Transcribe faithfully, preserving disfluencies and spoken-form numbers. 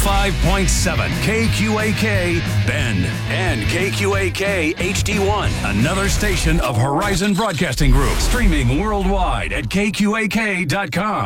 five point seven K Q A K Bend and K Q A K H D one, another station of Horizon Broadcasting Group, streaming worldwide at K Q A K dot com.